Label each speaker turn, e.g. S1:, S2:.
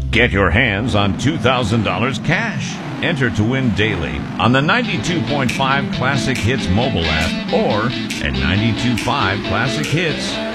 S1: Get your hands on $2,000 cash. Enter to win daily on the 92.5 Classic Hits mobile app or at 925classichits.com.